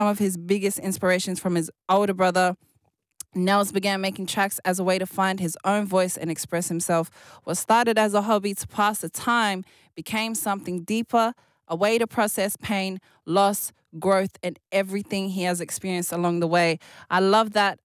some of his biggest inspirations from his older brother. Nels began making tracks as a way to find his own voice and express himself. What started as a hobby to pass the time became something deeper, a way to process pain, loss, growth, and everything he has experienced along the way. I love that